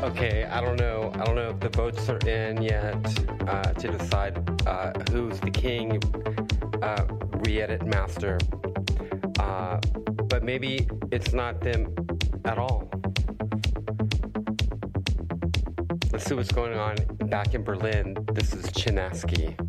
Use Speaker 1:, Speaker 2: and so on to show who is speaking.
Speaker 1: Okay, I don't know. I don't know if the votes are in yet to decide who's the king, re-edit master. But maybe it's not them at all. Let's see what's going on back in Berlin. This is Chinaski.